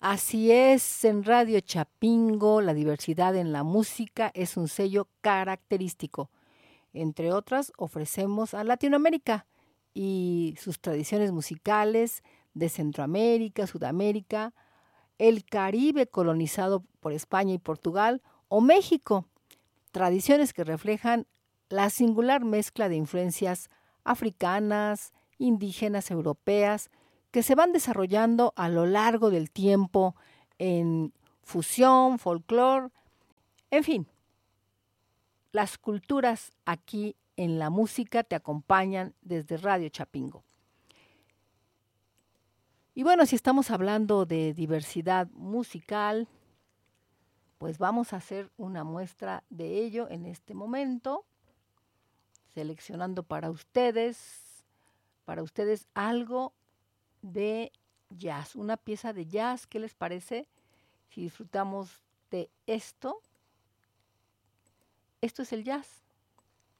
Así es, en Radio Chapingo, la diversidad en la música es un sello característico. Entre otras, ofrecemos a Latinoamérica y sus tradiciones musicales de Centroamérica, Sudamérica, el Caribe colonizado por España y Portugal, o México, tradiciones que reflejan la singular mezcla de influencias africanas, indígenas, europeas, que se van desarrollando a lo largo del tiempo en fusión, folclore, en fin, las culturas aquí en la música te acompañan desde Radio Chapingo. Y bueno, si estamos hablando de diversidad musical, pues vamos a hacer una muestra de ello en este momento, seleccionando para ustedes algo de jazz, una pieza de jazz. ¿Qué les parece si disfrutamos de esto? Esto es el jazz.